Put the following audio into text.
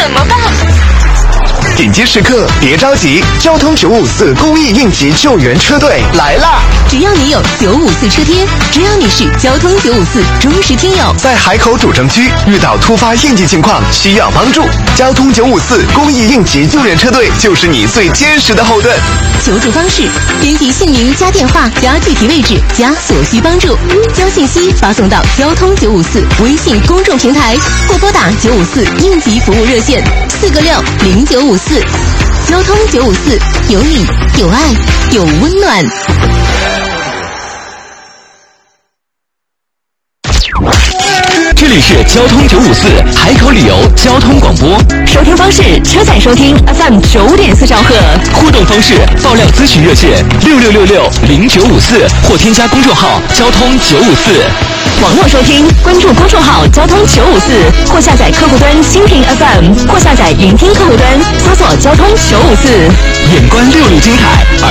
怎么办？ 紧急时刻别着急，交通954公益应急救援车队来啦！ 只要你有954车贴，只要你是交通954忠实听友， 在海口主城区遇到突发应急情况需要帮助，交通954公益应急救援车队就是你最坚实的后盾。 求助方式：编辑姓名加电话加具体位置加所需帮助，将信息发送到交通954微信公众平台，或拨打954应急服务热线4个60954。交通954，有你有爱有温暖。 这里是交通954海口旅游交通广播， 收听方式：车载收听 FM 95.4兆赫， 互动方式：爆料咨询热线66660954或添加公众号交通954。 网络收听，关注公众号交通954，或下载客户端蜻蜓 FM，或下载云听客户端，搜索交通954。 眼观六路精彩，耳